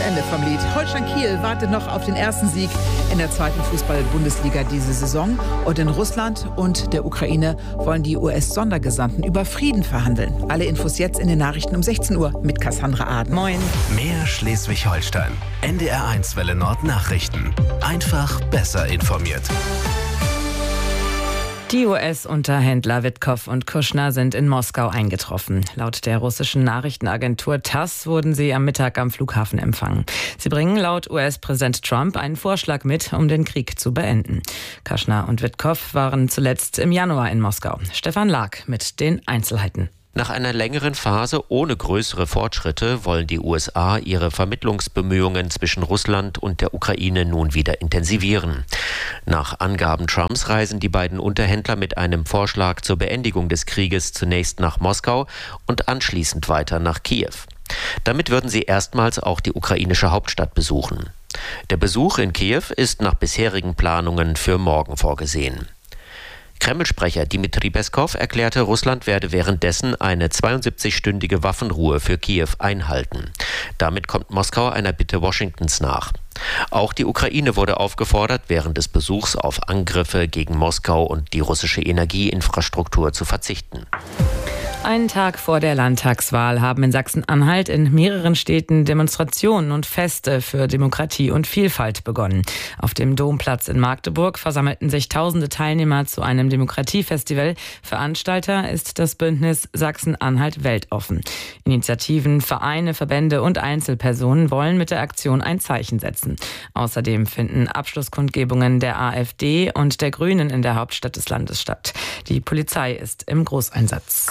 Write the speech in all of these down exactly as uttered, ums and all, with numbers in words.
Ende vom Lied. Holstein Kiel wartet noch auf den ersten Sieg in der zweiten Fußball-Bundesliga diese Saison. Und in Russland und der Ukraine wollen die U S-Sondergesandten über Frieden verhandeln. Alle Infos jetzt in den Nachrichten um sechzehn Uhr mit Cassandra Aden. Moin. Mehr Schleswig-Holstein. N D R eins Welle Nord Nachrichten. Einfach besser informiert. Die U S-Unterhändler Witkow und Kushner sind in Moskau eingetroffen. Laut der russischen Nachrichtenagentur TASS wurden sie am Mittag am Flughafen empfangen. Sie bringen laut U S-Präsident Trump einen Vorschlag mit, um den Krieg zu beenden. Kushner und Witkow waren zuletzt im Januar in Moskau. Stefan Lag mit den Einzelheiten. Nach einer längeren Phase ohne größere Fortschritte wollen die U S A ihre Vermittlungsbemühungen zwischen Russland und der Ukraine nun wieder intensivieren. Nach Angaben Trumps reisen die beiden Unterhändler mit einem Vorschlag zur Beendigung des Krieges zunächst nach Moskau und anschließend weiter nach Kiew. Damit würden sie erstmals auch die ukrainische Hauptstadt besuchen. Der Besuch in Kiew ist nach bisherigen Planungen für morgen vorgesehen. Kreml-Sprecher Dmitri Peskow erklärte, Russland werde währenddessen eine zweiundsiebzigstündige Waffenruhe für Kiew einhalten. Damit kommt Moskau einer Bitte Washingtons nach. Auch die Ukraine wurde aufgefordert, während des Besuchs auf Angriffe gegen Moskau und die russische Energieinfrastruktur zu verzichten. Einen Tag vor der Landtagswahl haben in Sachsen-Anhalt in mehreren Städten Demonstrationen und Feste für Demokratie und Vielfalt begonnen. Auf dem Domplatz in Magdeburg versammelten sich tausende Teilnehmer zu einem Demokratiefestival. Veranstalter ist das Bündnis Sachsen-Anhalt weltoffen. Initiativen, Vereine, Verbände und Einzelpersonen wollen mit der Aktion ein Zeichen setzen. Außerdem finden Abschlusskundgebungen der AfD und der Grünen in der Hauptstadt des Landes statt. Die Polizei ist im Großeinsatz.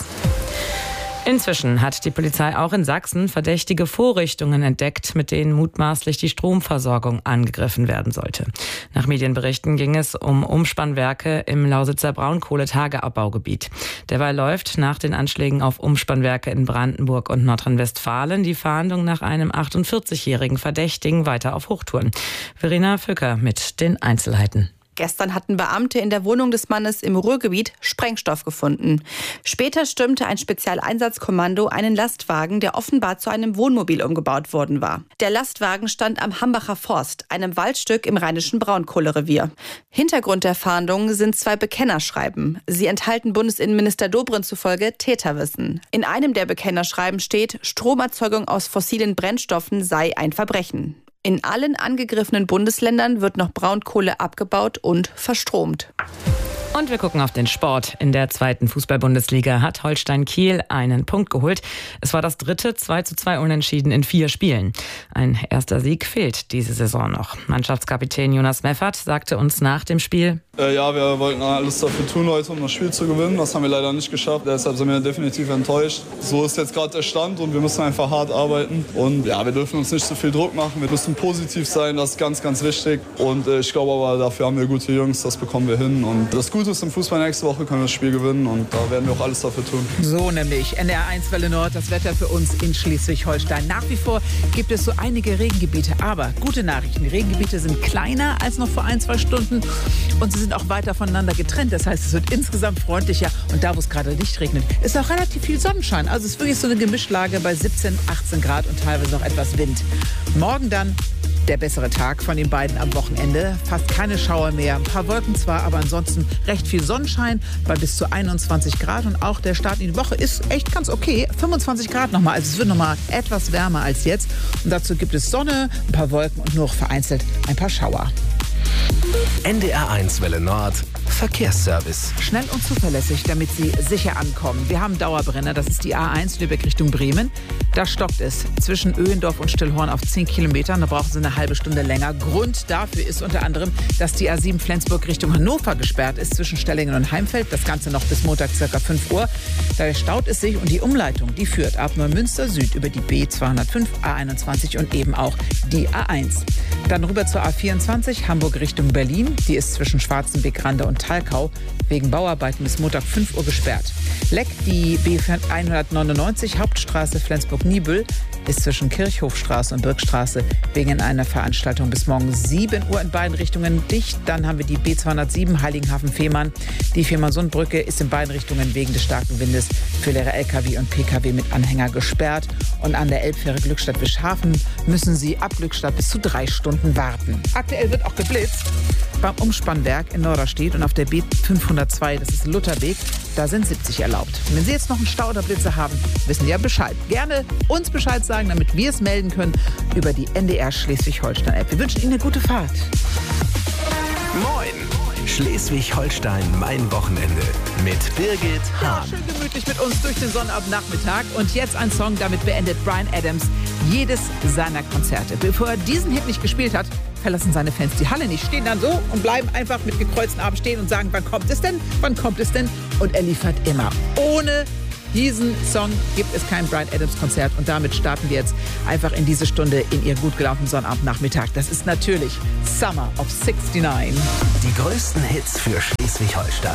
Inzwischen hat die Polizei auch in Sachsen verdächtige Vorrichtungen entdeckt, mit denen mutmaßlich die Stromversorgung angegriffen werden sollte. Nach Medienberichten ging es um Umspannwerke im Lausitzer Braunkohletageabbaugebiet. Derweil läuft nach den Anschlägen auf Umspannwerke in Brandenburg und Nordrhein-Westfalen die Fahndung nach einem achtundvierzigjährigen Verdächtigen weiter auf Hochtouren. Verena Fücker mit den Einzelheiten. Gestern hatten Beamte in der Wohnung des Mannes im Ruhrgebiet Sprengstoff gefunden. Später stürmte ein Spezialeinsatzkommando einen Lastwagen, der offenbar zu einem Wohnmobil umgebaut worden war. Der Lastwagen stand am Hambacher Forst, einem Waldstück im rheinischen Braunkohlerevier. Hintergrund der Fahndung sind zwei Bekennerschreiben. Sie enthalten Bundesinnenminister Dobrindt zufolge Täterwissen. In einem der Bekennerschreiben steht, Stromerzeugung aus fossilen Brennstoffen sei ein Verbrechen. In allen angegriffenen Bundesländern wird noch Braunkohle abgebaut und verstromt. Und wir gucken auf den Sport. In der zweiten Fußball-Bundesliga hat Holstein Kiel einen Punkt geholt. Es war das dritte zwei zu zwei Unentschieden in vier Spielen. Ein erster Sieg fehlt diese Saison noch. Mannschaftskapitän Jonas Meffert sagte uns nach dem Spiel: Äh, ja, wir wollten alles dafür tun heute, um das Spiel zu gewinnen. Das haben wir leider nicht geschafft. Deshalb sind wir definitiv enttäuscht. So ist jetzt gerade der Stand und wir müssen einfach hart arbeiten. Und ja, wir dürfen uns nicht so viel Druck machen. Wir müssen positiv sein, das ist ganz, ganz wichtig. Und äh, ich glaube aber, dafür haben wir gute Jungs, das bekommen wir hin. Und das Gute ist im Fußball, nächste Woche können wir das Spiel gewinnen und da werden wir auch alles dafür tun. So nämlich, N D R eins Welle Nord, das Wetter für uns in Schleswig-Holstein. Nach wie vor gibt es so einige Regengebiete, aber gute Nachrichten. Die Regengebiete sind kleiner als noch vor ein, zwei Stunden und sie sind auch weiter voneinander getrennt. Das heißt, es wird insgesamt freundlicher und da, wo es gerade nicht regnet, ist auch relativ viel Sonnenschein. Also es ist wirklich so eine Gemischlage bei siebzehn, achtzehn Grad und teilweise noch etwas Wind. Morgen dann der bessere Tag von den beiden am Wochenende. Fast keine Schauer mehr. Ein paar Wolken zwar, aber ansonsten recht viel Sonnenschein bei bis zu einundzwanzig Grad. Und auch der Start in die Woche ist echt ganz okay. fünfundzwanzig Grad nochmal. Also es wird nochmal etwas wärmer als jetzt. Und dazu gibt es Sonne, ein paar Wolken und nur vereinzelt ein paar Schauer. N D R eins Welle Nord Verkehrsservice. Schnell und zuverlässig, damit Sie sicher ankommen. Wir haben Dauerbrenner, das ist die A eins Lübeck Richtung Bremen. Da stockt es zwischen Öhendorf und Stillhorn auf zehn Kilometern. Da brauchen Sie eine halbe Stunde länger. Grund dafür ist unter anderem, dass die A sieben Flensburg Richtung Hannover gesperrt ist zwischen Stellingen und Heimfeld. Das Ganze noch bis Montag ca. fünf Uhr. Da staut es sich und die Umleitung, die führt ab Neumünster Süd über die B zweihundertfünf, A einundzwanzig und eben auch die A eins. Dann rüber zur A vierundzwanzig Hamburg Richtung Berlin. Die ist zwischen Schwarzenbeck-Rande und von Talkau wegen Bauarbeiten bis Montag fünf Uhr gesperrt. Leck, die B hundertneunundneunzig Hauptstraße Flensburg-Niebüll, ist zwischen Kirchhofstraße und Birkstraße wegen einer Veranstaltung bis morgen sieben Uhr in beiden Richtungen dicht. Dann haben wir die B zweihundertsieben Heiligenhafen-Fehmarn. Die Fehmarnsundbrücke ist in beiden Richtungen wegen des starken Windes für leere L K W und P K W mit Anhänger gesperrt. Und an der Elbfähre Glückstadt-Bischhafen müssen Sie ab Glückstadt bis zu drei Stunden warten. Aktuell wird auch geblitzt beim Umspannwerk in Norderstedt und auf der B fünfhundertzwei, das ist Lutherweg, da sind siebzig erlaubt. Und wenn Sie jetzt noch einen Stau oder Blitze haben, wissen Sie ja Bescheid. Gerne uns Bescheid sagen, damit wir es melden können über die N D R Schleswig-Holstein-App. Wir wünschen Ihnen eine gute Fahrt. Moin! Schleswig-Holstein, mein Wochenende mit Birgit Ja, Hahn. schön gemütlich mit uns durch den Sonnabendnachmittag. Und jetzt ein Song, damit beendet Bryan Adams jedes seiner Konzerte. Bevor er diesen Hit nicht gespielt hat, verlassen seine Fans die Halle nicht, stehen dann so und bleiben einfach mit gekreuzten Armen stehen und sagen, wann kommt es denn? Wann kommt es denn? Und er liefert immer. Ohne diesen Song gibt es kein Bryan Adams Konzert. Und damit starten wir jetzt einfach in diese Stunde in Ihr gut gelaunten Sonnabendnachmittag. Das ist natürlich Summer of sixty-nine. Die größten Hits für Schleswig-Holstein.